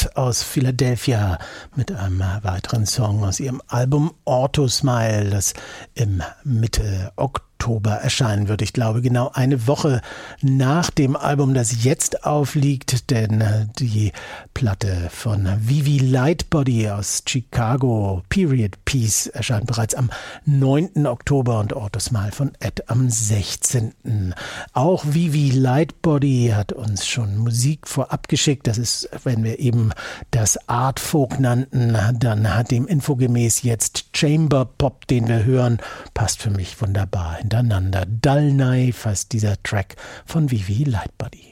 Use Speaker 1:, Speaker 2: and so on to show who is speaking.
Speaker 1: Band aus Philadelphia mit einem weiteren Song aus ihrem Album Auto Smile, das im Mitte Oktober erscheinen wird. Ich glaube, genau eine Woche nach dem Album, das jetzt aufliegt, denn die Platte von Vivi Lightbody aus Chicago, Period Piece, erscheint bereits am 9. Oktober und Auto Smile von Ed am 16. Auch Vivi Lightbody hat uns schon Musik vorab geschickt. Das ist, wenn wir eben das Art Folk nannten, dann hat dem infogemäß jetzt Chamber Pop, den wir hören, passt für mich wunderbar hintereinander. Dull Knife heißt dieser Track von Vivi Lightbody.